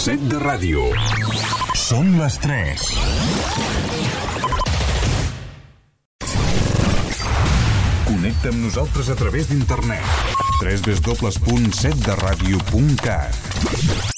Set de ràdio. Són les 3. Connecta amb nosaltres a través d'internet. www.setderadio.cat.